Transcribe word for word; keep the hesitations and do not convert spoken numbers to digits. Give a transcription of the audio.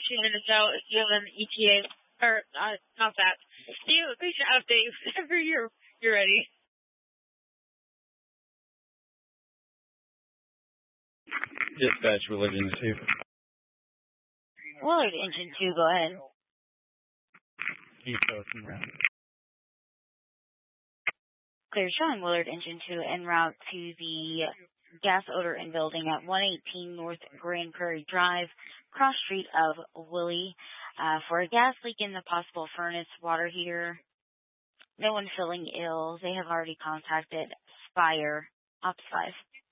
two minutes out. You have an E T A, or uh, not that. You patient update whenever you're you're ready. Dispatch Religion two. Willard Engine two, go ahead. East Coast and route. Clear showing Willard Engine two en route to the gas odor and building at one eighteen North Grand Prairie Drive, cross street of Willie, uh, for a gas leak in the possible furnace water heater. No one feeling ill. They have already contacted Spire Ops five.